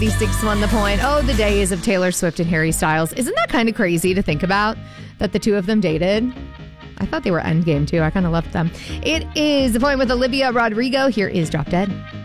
86 won the point. Oh, the days of Taylor Swift and Harry Styles. Isn't that kind of crazy to think about that the two of them dated? I thought they were endgame too. I kind of loved them. It is The Point with Olivia Rodrigo. Here is Drop Dead.